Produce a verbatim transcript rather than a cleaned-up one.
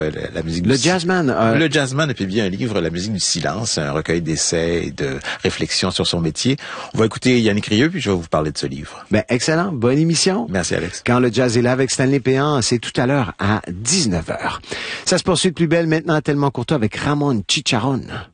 La, la musique le du Jazzman. Euh... Le Jazzman a publié un livre, La musique du silence, un recueil d'essais et de réflexions sur son métier. On va écouter Yannick Rieu, puis je vais vous parler de ce livre. Ben, excellent. Bonne émission. Merci, Alex. Quand le jazz est là avec Stanley Péan, c'est tout à l'heure à dix-neuf heures. Ça se poursuit de plus belle maintenant, tellement courtois avec Ramon Chicharron.